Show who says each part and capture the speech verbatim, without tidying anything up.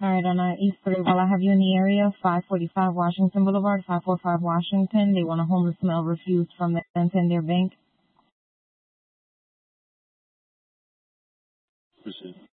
Speaker 1: All right, on uh, East three, while I have you in the area, five forty-five Washington Boulevard, five forty-five Washington. They want a homeless male refused from the Santander Bank.
Speaker 2: Proceed.